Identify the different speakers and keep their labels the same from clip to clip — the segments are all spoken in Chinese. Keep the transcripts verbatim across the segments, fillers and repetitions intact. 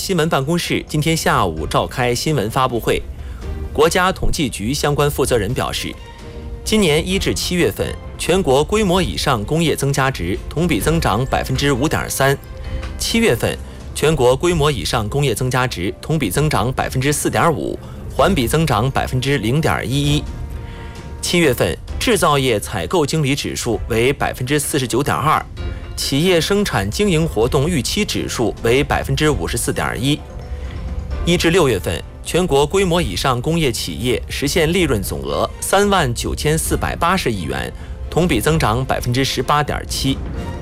Speaker 1: 新闻办公室今天下午召开新闻发布会，国家统计局相关负责人表示，今年一至七月份，全国规模以上工业增加值同比增长百分之五点三，七月份全国规模以上工业增加值同比增长百分之四点五，环比增长百分之零点一一。七月份制造业采购经理指数为百分之四十九点二。企业生产经营活动预期指数为百分之五十四点一。一至六月份，全国规模以上工业企业实现利润总额三万九千四百八十亿元，同比增长百分之十八点七。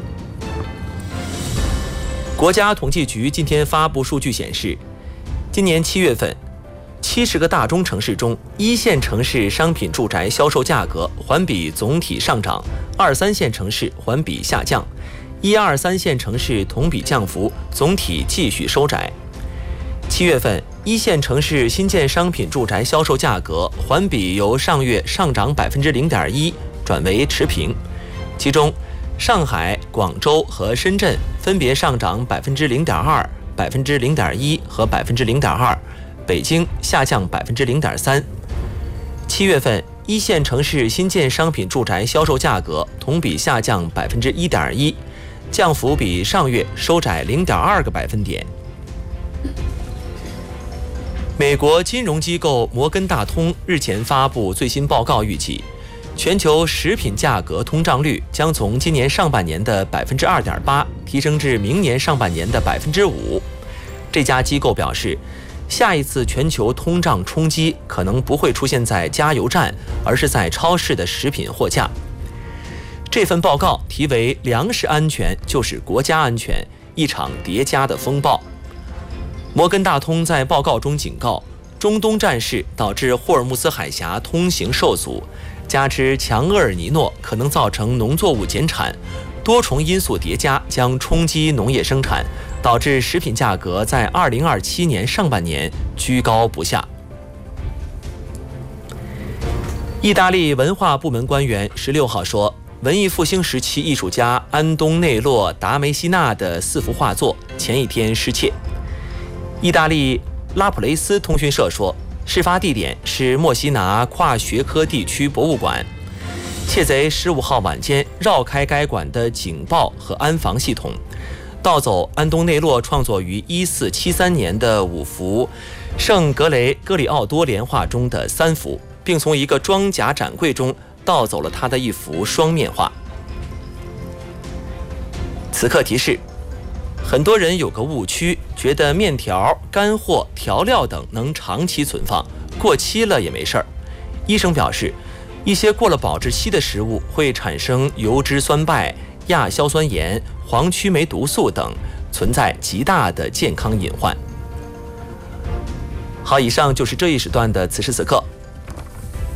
Speaker 1: 国家统计局今天发布数据显示，今年七月份，七十个大中城市中，一线城市商品住宅销售价格环比总体上涨，二三线城市环比下降。一二三线城市同比降幅总体继续收窄。七月份，一线城市新建商品住宅销售价格环比由上月上涨百分之零点一转为持平，其中上海、广州和深圳分别上涨百分之零点二、百分之零点一和百分之零点二，北京下降百分之零点三。七月份，一线城市新建商品住宅销售价格同比下降百分之一点一。降幅比上月收窄零点二个百分点。美国金融机构摩根大通日前发布最新报告，预计全球食品价格通胀率将从今年上半年的百分之二点八提升至明年上半年的百分之五。这家机构表示，下一次全球通胀冲击可能不会出现在加油站，而是在超市的食品货架。这份报告题为"粮食安全就是国家安全：一场叠加的风暴"。摩根大通在报告中警告，中东战事导致霍尔木兹海峡通行受阻，加之强厄尔尼诺可能造成农作物减产，多重因素叠加将冲击农业生产，导致食品价格在二零二七年上半年居高不下。意大利文化部门官员十六号说，文艺复兴时期艺术家安东内洛·达梅西纳的四幅画作前一天失窃。意大利拉普雷斯通讯社说，事发地点是墨西拿跨学科地区博物馆。窃贼十五号晚间绕开该馆的警报和安防系统，盗走安东内洛创作于一四七三年的五幅圣格雷戈里奥多连画中的三幅，并从一个装甲展柜中盗走了他的一幅双面画。此刻提示：很多人有个误区，觉得面条、干货、调料等能长期存放，过期了也没事儿。医生表示，一些过了保质期的食物会产生油脂酸败、亚硝酸盐、黄曲霉毒素等，存在极大的健康隐患。好，以上就是这一时段的此时此刻。